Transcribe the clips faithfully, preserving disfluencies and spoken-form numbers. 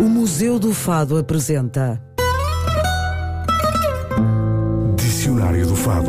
O Museu do Fado apresenta Dicionário do Fado.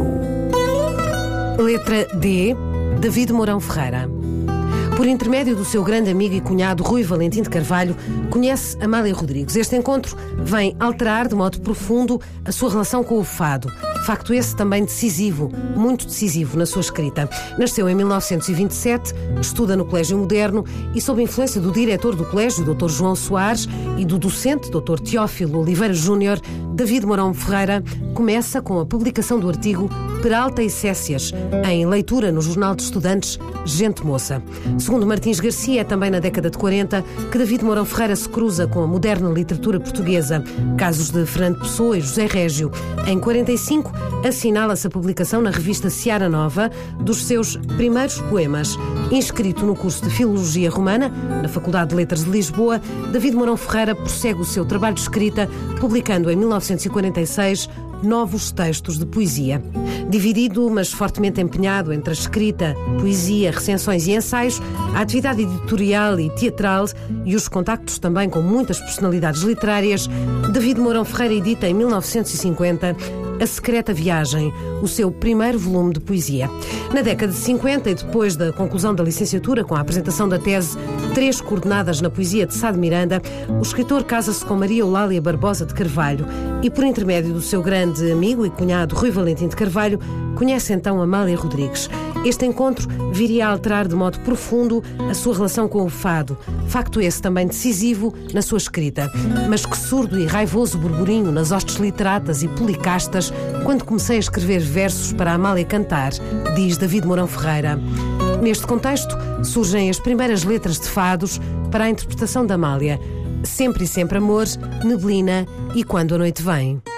Letra D. David Mourão Ferreira. Por intermédio do seu grande amigo e cunhado Rui Valentim de Carvalho, conhece Amália Rodrigues. Este encontro vem alterar de modo profundo a sua relação com o fado. Facto esse também decisivo, muito decisivo na sua escrita. Nasceu em mil novecentos e vinte e sete, estuda no Colégio Moderno e, sob a influência do diretor do colégio, doutor João Soares, e do docente, doutor Teófilo Oliveira Júnior, David Mourão Ferreira começa com a publicação do artigo Peralta e Cécias, em leitura no Jornal de Estudantes Gente Moça. Segundo Martins Garcia, é também na década de quarenta que David Mourão Ferreira se cruza com a moderna literatura portuguesa. Casos de Fernando Pessoa e José Régio. Em quarenta e cinco, assinala-se a publicação na revista Seara Nova dos seus primeiros poemas. Inscrito no curso de Filologia Romana, na Faculdade de Letras de Lisboa, David Mourão Ferreira prossegue o seu trabalho de escrita, publicando em mil novecentos e quarenta e seis novos textos de poesia. Dividido, mas fortemente empenhado entre a escrita, poesia, recensões e ensaios, a atividade editorial e teatral e os contactos também com muitas personalidades literárias, David Mourão Ferreira edita em mil novecentos e cinquenta A Secreta Viagem, o seu primeiro volume de poesia. Na década de cinquenta e depois da conclusão da licenciatura com a apresentação da tese Três Coordenadas na Poesia de Sá de Miranda, o escritor casa-se com Maria Eulália Barbosa de Carvalho e, por intermédio do seu grande amigo e cunhado Rui Valentim de Carvalho, conhece então Amália Rodrigues. Este encontro viria a alterar de modo profundo a sua relação com o fado, facto esse também decisivo na sua escrita, mas que surdo e raivoso burburinho nas hostes literatas e policastas quando comecei a escrever versos para a Amália cantar, diz David Mourão Ferreira. Neste contexto, surgem as primeiras letras de fados para a interpretação da Amália. Sempre e sempre amor, neblina e quando a noite vem.